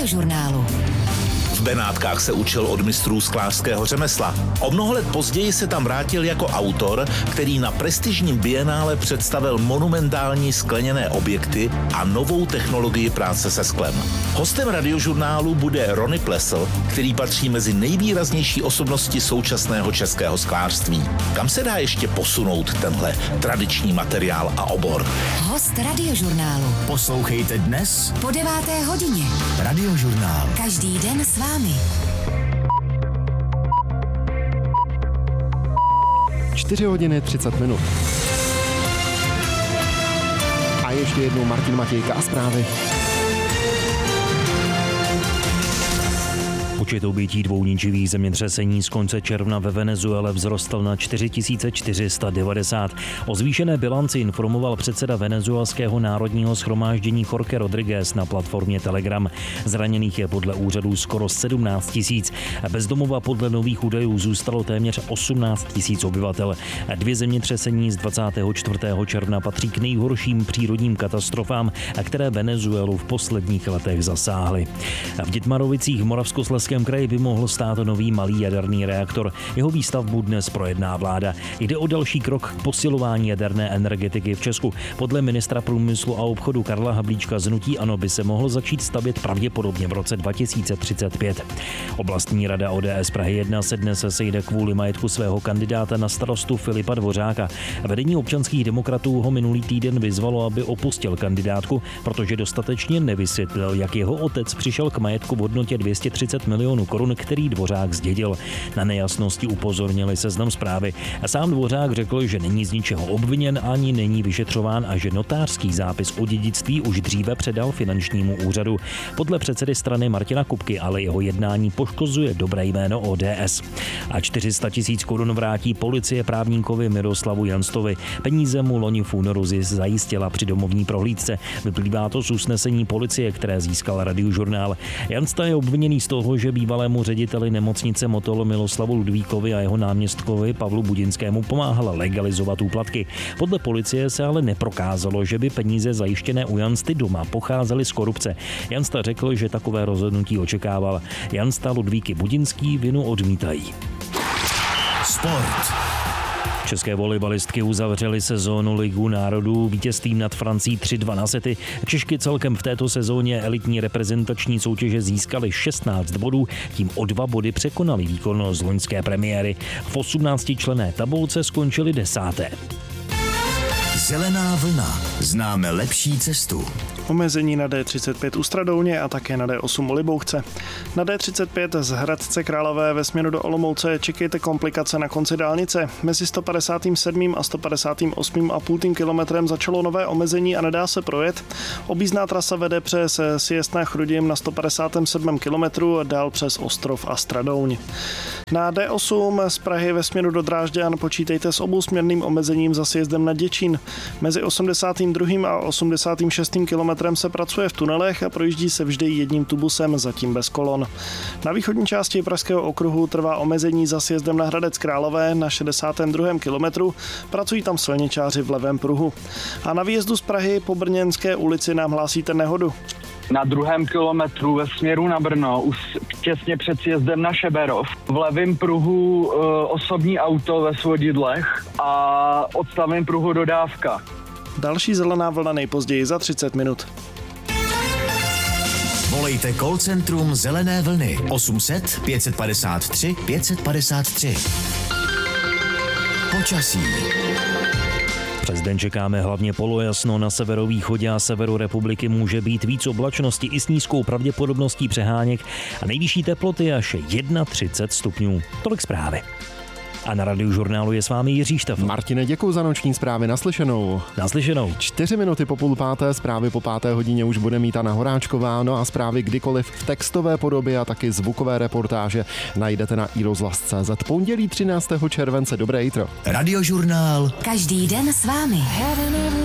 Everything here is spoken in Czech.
Radiožurnálu. V Benátkách se učil od mistrů sklářského řemesla. O mnoho let později se tam vrátil jako autor, který na prestižním bienále představil monumentální skleněné objekty a novou technologii práce se sklem. Hostem Radiožurnálu bude Rony Plesl, který patří mezi nejvýraznější osobnosti současného českého sklářství. Kam se dá ještě posunout tenhle tradiční materiál a obor? Host Radiožurnálu. Poslouchejte dnes Po 9. hodině. Radiožurnál. Každý den s vámi. 4 hodiny 30 minut. A ještě jednou Martin Matějka a zprávy. Počet obětí dvou ničivých zemětřesení z konce června ve Venezuele vzrostl na 4490. O zvýšené bilanci informoval předseda venezuelského národního shromáždění Jorge Rodriguez na platformě Telegram. Zraněných je podle úřadů skoro 17 000. Bez domova podle nových údajů zůstalo téměř 18 000 obyvatel. 2 zemětřesení z 24. června patří k nejhorším přírodním katastrofám, které Venezuelu v posledních letech zasáhly. V Dětmarovicích v Moravskoslezském kraji by mohl stát nový malý jaderný reaktor. Jeho výstavbu dnes projedná vláda. Jde o další krok k posilování jaderné energetiky v Česku. Podle ministra průmyslu a obchodu Karla Havlíčka z hnutí ANO by se mohl začít stavět pravděpodobně v roce 2035. Oblastní rada ODS Prahy 1 se dnes sejde kvůli majetku svého kandidáta na starostu Filipa Dvořáka. Vedení občanských demokratů ho minulý týden vyzvalo, aby opustil kandidátku, protože dostatečně nevysvětlil, jak jeho otec přišel k majetku v hodnotě 230 milionů korun, který Dvořák zdědil. Na nejasnosti upozornili Seznam Zprávy. Sám Dvořák řekl, že není z ničeho obviněn ani není vyšetřován a že notářský zápis o dědictví už dříve předal finančnímu úřadu. Podle předsedy strany Martina Kupky ale jeho jednání poškozuje dobré jméno ODS. A 400 000 korun vrátí policie právníkovi Miroslavu Janstovi. Peníze mu loni v únoru zajistila při domovní prohlídce. Vyplývá to z usnesení policie, které získal Radiožurnál. Jansta je obviněný z toho, že bývalému řediteli nemocnice Motol Miloslavu Ludvíkovi a jeho náměstkovi Pavlu Budinskému pomáhala legalizovat úplatky. Podle policie se ale neprokázalo, že by peníze zajištěné u Jansty doma pocházely z korupce. Jansta řekl, že takové rozhodnutí očekával. Jansta, Ludvík i Budinský vinu odmítají. Sport. České volejbalistky uzavřely sezónu Ligu národů vítězstvím nad Francií 3-2 na sety. Češky celkem v této sezóně elitní reprezentační soutěže získaly 16 bodů, tím o 2 body překonali výkonnost z loňské premiéry. V 18členné tabulce skončili 10. Zelená vlna. Známe lepší cestu. Omezení na D35 u Stradouně a také na D8 u Libouchce. Na D35 z Hradce Králové ve směru do Olomouce čekejte komplikace na konci dálnice. Mezi 157. a 158,5 kilometrem začalo nové omezení a nedá se projet. Objízdná trasa vede přes Sjezd na Chrudim na 157. kilometru, dál přes Ostrov a Stradouň. Na D8 z Prahy ve směru do Drážďan počítejte s obousměrným omezením za sjezdem na Děčín. Mezi 82. a 86. kilometrem se pracuje v tunelech a projíždí se vždy jedním tubusem, zatím bez kolon. Na východní části Pražského okruhu trvá omezení za sjezdem na Hradec Králové na 62. kilometru, pracují tam silničáři v levém pruhu. A na výjezdu z Prahy po Brněnské ulici nám hlásíte nehodu. Na 2. kilometru ve směru na Brno, už těsně před sjezdem na Šeberov, v levém pruhu osobní auto ve svodidlech a odstavném pruhu dodávka. Další zelená vlna nejpozději za 30 minut. Volejte call centrum Zelené vlny 800 553 553. Počasí. Přes den čekáme hlavně polojasno, na severovýchodě a severu republiky může být víc oblačnosti i s nízkou pravděpodobností přeháněk a nejvyšší teploty až 31 stupňů. Tolik zprávy. A na Radiožurnálu je s vámi Jiří Štefl. Martine, děkuji za noční zprávy, naslyšenou. 4 minuty po 4:30, zprávy po 5. hodině už bude mít Anna Horáčková, no a zprávy kdykoliv v textové podobě a taky zvukové reportáže najdete na iRozhlas.cz. Pondělí 13. července, dobré jitro. Radiožurnál. Každý den s vámi.